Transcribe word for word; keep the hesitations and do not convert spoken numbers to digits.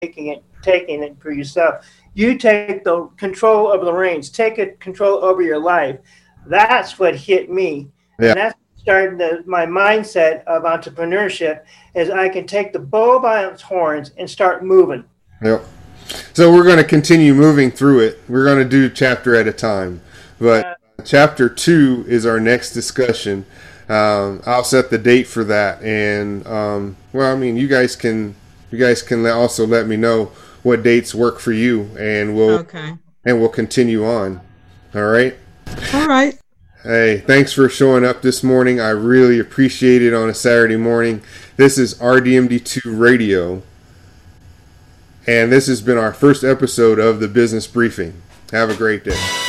taking it, taking it for yourself. You take the control of the reins, take it control over your life. That's what hit me. Yeah. And that's starting the, my mindset of entrepreneurship is I can take the bull by its horns and start moving. Yep. So we're going to continue moving through it. We're going to do chapter at a time. But uh, chapter two is our next discussion. Um, I'll set the date for that. And, um, well, I mean, you guys can, you guys can also let me know what dates work for you, and we'll, okay. and we'll continue on. All right. All right. Hey, thanks for showing up this morning. I really appreciate it on a Saturday morning. This is R D M D two Radio, and this has been our first episode of the Business Briefing. Have a great day.